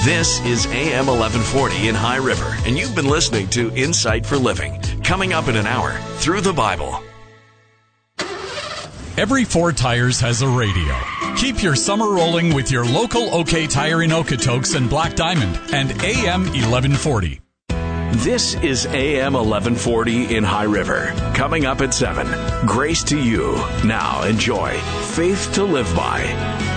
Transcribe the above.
This is AM 1140 in High River, and you've been listening to Insight for Living. Coming up in an hour, Through the Bible. Every 4 Tires has a radio. Keep your summer rolling with your local OK Tire in Okotoks and Black Diamond and AM 1140. This is AM 1140 in High River. Coming up at 7, Grace to You. Now enjoy Faith to Live By.